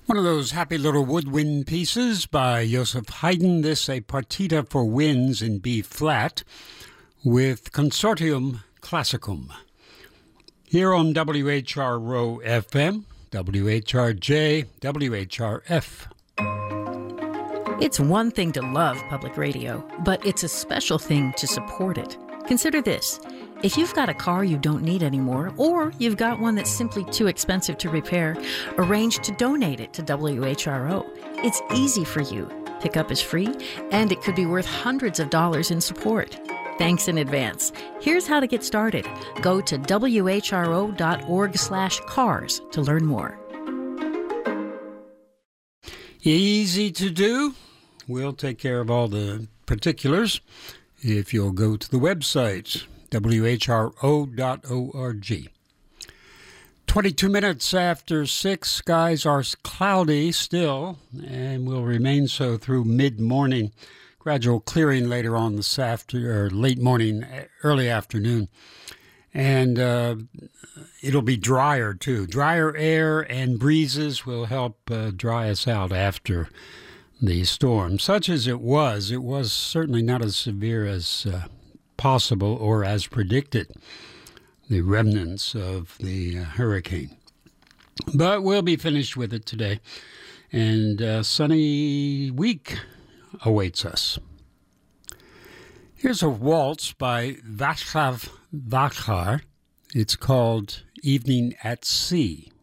One of those happy little woodwind pieces by Joseph Haydn. This a partita for winds in B flat with Consortium Classicum. Here on WHRO FM, WHRJ, WHRF. It's one thing to love public radio, but it's a special thing to support it. Consider this. If you've got a car you don't need anymore, or you've got one that's simply too expensive to repair, arrange to donate it to WHRO. It's easy for you. Pickup is free, and it could be worth hundreds of dollars in support. Thanks in advance. Here's how to get started. Go to whro.org/cars to learn more. Easy to do. We'll take care of all the particulars if you'll go to the website, whro.org. 22 minutes after 6, skies are cloudy still and will remain so through mid-morning. Gradual clearing later on this late morning, early afternoon. And it'll be drier, too. Drier air and breezes will help dry us out after the storm. Such as it was certainly not as severe as possible or as predicted, the remnants of the hurricane. But we'll be finished with it today. And a sunny week awaits us. Here's a waltz by Václav Vachar. It's called Evening at Sea.